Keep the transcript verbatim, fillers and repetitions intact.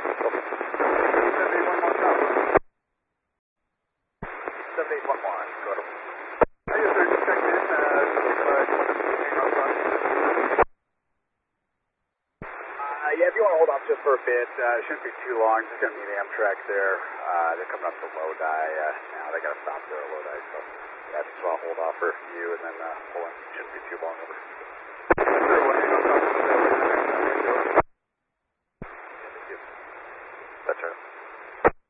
eight one one, go to. I just heard you check in, uh, Uh, yeah, if you want to hold off just for a bit, uh, it shouldn't be too long. Just going to need Amtrak there. Uh, they're coming up to Lodi uh, now. They got to stop there at Lodi, so yeah, just want to hold off for a few and then uh, pull in.